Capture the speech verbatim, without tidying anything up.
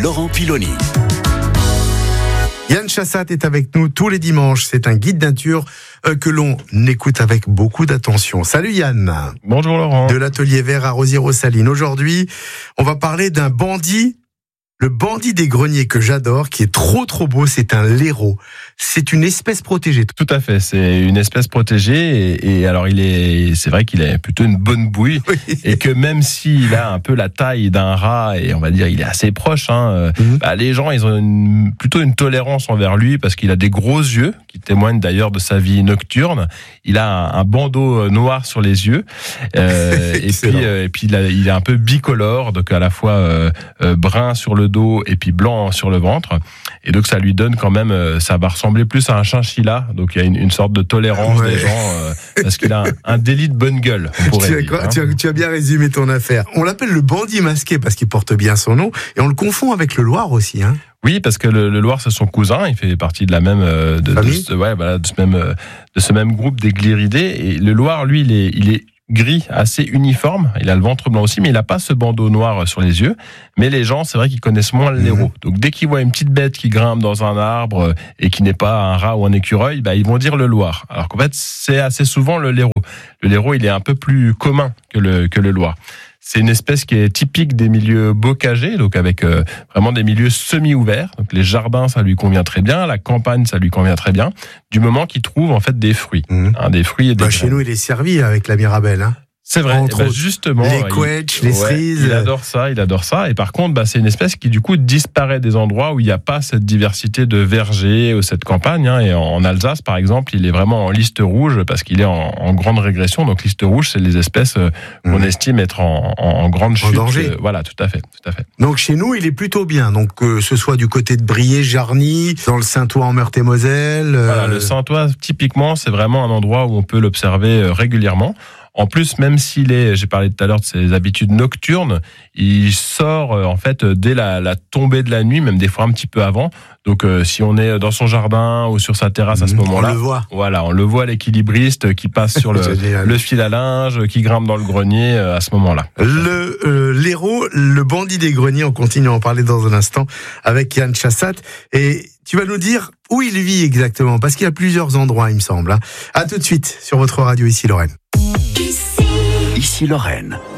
Laurent Piloni. Yann Chassat est avec nous tous les dimanches. C'est un guide nature euh, que l'on écoute avec beaucoup d'attention. Salut Yann. Bonjour Laurent. De l'atelier vert à Rosières-aux-Salines. Aujourd'hui, on va parler d'un bandit, le bandit des greniers que j'adore, qui est trop trop beau. C'est un laireau. C'est une espèce protégée. Tout à fait, c'est une espèce protégée et, et alors il est, c'est vrai qu'il a plutôt une bonne bouille oui. Et que même s'il a un peu la taille d'un rat et on va dire il est assez proche, hein, mm-hmm. bah, les gens ils ont une, plutôt une tolérance envers lui parce qu'il a des gros yeux qui témoignent d'ailleurs de sa vie nocturne. Il a un, un bandeau noir sur les yeux euh, et puis euh, et puis il, a, il est un peu bicolore, donc à la fois euh, euh, brun sur le dos et puis blanc sur le ventre et donc ça lui donne quand même, euh, ça va ressembler plus à un chinchilla, donc il y a une, une sorte de tolérance ouais. des gens euh, parce qu'il a un, un délit de bonne gueule. On tu, as, dire, hein. tu, as, tu as bien résumé ton affaire. On l'appelle le bandit masqué parce qu'il porte bien son nom et on le confond avec le Loir aussi, hein. Oui, parce que le, le Loir c'est son cousin, il fait partie de la même euh, de, de, ce, ouais, voilà, de ce même euh, de ce même groupe des Gliridés. Et le Loir, lui, il est il est gris, assez uniforme. Il a le ventre blanc aussi, mais il n'a pas ce bandeau noir sur les yeux. Mais les gens, c'est vrai qu'ils connaissent moins le laireau. Mmh. Donc dès qu'ils voient une petite bête qui grimpe dans un arbre et qui n'est pas un rat ou un écureuil, bah, ils vont dire le Loir. Alors qu'en fait, c'est assez souvent le laireau. Le laireau, il est un peu plus commun que le, que le Loir. C'est une espèce qui est typique des milieux bocagers, donc avec euh, vraiment des milieux semi-ouverts. Donc les jardins, ça lui convient très bien, la campagne, ça lui convient très bien, du moment qu'il trouve en fait des fruits, mmh. hein, des fruits et des bah, graines. Chez nous, il est servi avec la Mirabelle, hein. C'est vrai, entre bah justement, les quetchs, les ouais, cerises. Il adore ça, il adore ça. Et par contre, bah, c'est une espèce qui du coup disparaît des endroits où il n'y a pas cette diversité de vergers ou cette campagne. Hein. Et en Alsace, par exemple, il est vraiment en liste rouge parce qu'il est en, en grande régression. Donc liste rouge, c'est les espèces qu'on mmh. estime être en, en, en grande chute. En danger. Voilà, tout à fait, tout à fait. Donc chez nous, il est plutôt bien. Donc que ce soit du côté de Briey, Jarny, dans le Saintois en Meurthe-et-Moselle. Euh... Voilà, le Saintois, typiquement, c'est vraiment un endroit où on peut l'observer régulièrement. En plus, même s'il est, j'ai parlé tout à l'heure de ses habitudes nocturnes, il sort en fait dès la, la tombée de la nuit, même des fois un petit peu avant. Donc, euh, si on est dans son jardin ou sur sa terrasse à ce mmh, moment-là, on le voit. Voilà, on le voit l'équilibriste qui passe sur le, le fil à linge, qui grimpe dans le grenier euh, à ce moment-là. Le euh, l'héros, le bandit des greniers. On continue à en parler dans un instant avec Yann Chassat. Et tu vas nous dire où il vit exactement, parce qu'il y a plusieurs endroits, il me semble. À tout de suite sur votre radio ici Lorraine. Ici Lorraine.